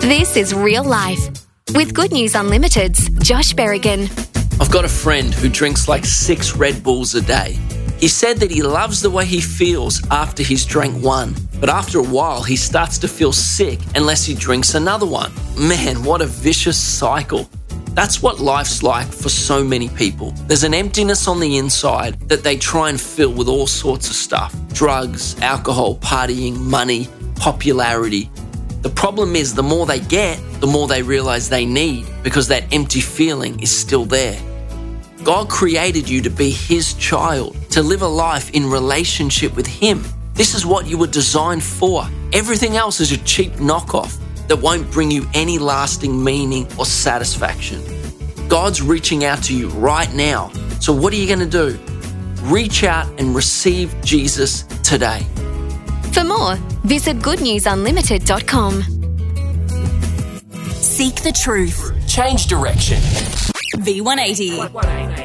This is Real Life with Good News Unlimited's Josh Berrigan. I've got a friend who drinks like 6 Red Bulls a day. He said that he loves the way he feels after he's drank one, but after a while he starts to feel sick unless he drinks another one. Man, what a vicious cycle. That's what life's like for so many people. There's an emptiness on the inside that they try and fill with all sorts of stuff. Drugs, alcohol, partying, money, popularity. The problem is the more they get, the more they realize they need, because that empty feeling is still there. God created you to be His child, to live a life in relationship with Him. This is what you were designed for. Everything else is a cheap knockoff that won't bring you any lasting meaning or satisfaction. God's reaching out to you right now. So what are you going to do? Reach out and receive Jesus today. For more, visit goodnewsunlimited.com. Seek the truth. Change direction. V180.